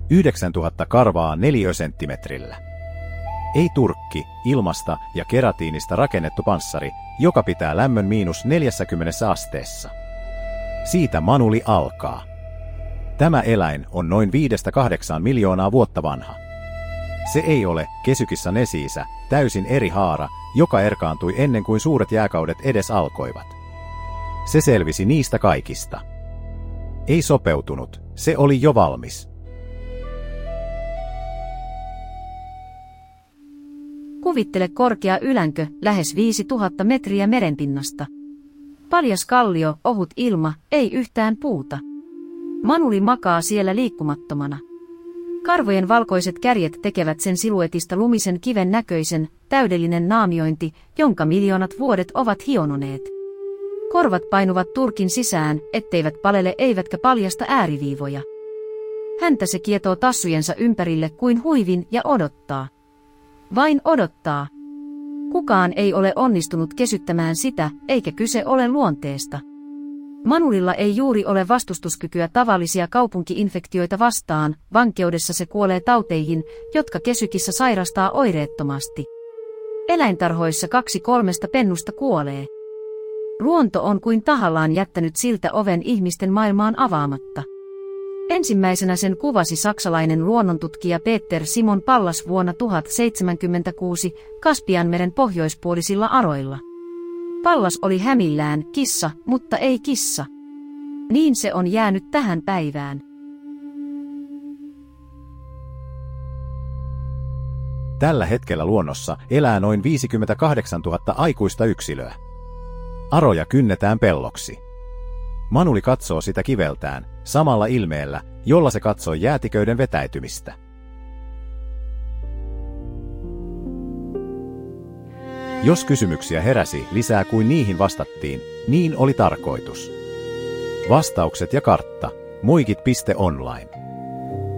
9000 karvaa neliösenttimetrillä. Ei turkki, ilmasta ja keratiinista rakennettu panssari, joka pitää lämmön -40 asteessa. Siitä Manuli alkaa. Tämä eläin on noin 5–8 miljoonaa vuotta vanha. Se ei ole Kesykissa Nesiisä, täysin eri haara, joka erkaantui ennen kuin suuret jääkaudet edes alkoivat. Se selvisi niistä kaikista. Ei sopeutunut, se oli jo valmis. Kuvittele korkea ylänkö, lähes 5000 metriä merenpinnasta. Paljas kallio, ohut ilma, ei yhtään puuta. Manuli makaa siellä liikkumattomana. Karvojen valkoiset kärjet tekevät sen siluetista lumisen kiven näköisen, täydellinen naamiointi, jonka miljoonat vuodet ovat hiononeet. Korvat painuvat turkin sisään, etteivät palele eivätkä paljasta ääriviivoja. Häntä se kietoo tassujensa ympärille kuin huivin ja odottaa. Vain odottaa. Kukaan ei ole onnistunut kesyttämään sitä, eikä kyse ole luonteesta. Manulilla ei juuri ole vastustuskykyä tavallisia kaupunki-infektioita vastaan, vankeudessa se kuolee tauteihin, jotka Kesykissä sairastaa oireettomasti. Eläintarhoissa 2–3 pennusta kuolee. Luonto on kuin tahallaan jättänyt siltä oven ihmisten maailmaan avaamatta. Ensimmäisenä sen kuvasi saksalainen luonnontutkija Peter Simon Pallas vuonna 1076 Kaspianmeren pohjoispuolisilla aroilla. Pallas oli hämillään, kissa, mutta ei kissa. Niin se on jäänyt tähän päivään. Tällä hetkellä luonnossa elää noin 58 000 aikuista yksilöä. Aroja kynnetään pelloksi. Manuli katsoo sitä kiveltään, samalla ilmeellä, jolla se katsoi jäätiköiden vetäytymistä. Jos kysymyksiä heräsi lisää kuin niihin vastattiin, niin oli tarkoitus. Vastaukset ja kartta. Muikit.online